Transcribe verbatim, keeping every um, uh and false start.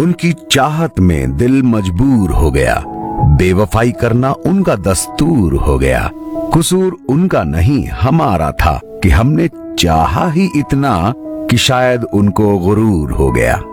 उनकी चाहत में दिल मजबूर हो गया। बेवफाई करना उनका दस्तूर हो गया। कसूर उनका नहीं हमारा था कि हमने चाहा ही इतना कि शायद उनको गुरूर हो गया।